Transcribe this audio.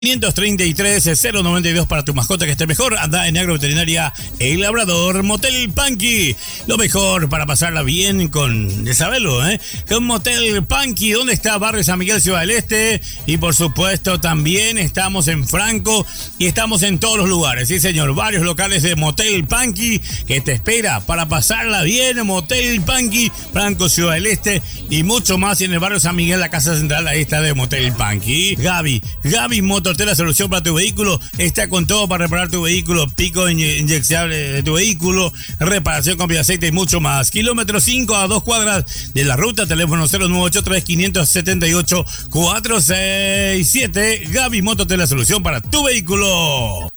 533-092 para tu mascota que esté mejor. Anda en Agroveterinaria El Labrador. Motel Punky, lo mejor para pasarla bien con, de saberlo, con Motel Punky. ¿Dónde está? Barrio San Miguel, Ciudad del Este. Y por supuesto también estamos en Franco y estamos en todos los lugares. Sí, señor, varios locales de Motel Punky que te espera para pasarla bien. Motel Punky, Franco, Ciudad del Este y mucho más. Y en el barrio San Miguel, la casa central, ahí está de Motel Punky. Gaby Motor, la solución para tu vehículo, está con todo para reparar tu vehículo, pico inyectable de tu vehículo, reparación con aceite y mucho más. Kilómetro 5 a 2 cuadras de la ruta, teléfono 0983-578-467. Gaby Motor, la solución para tu vehículo.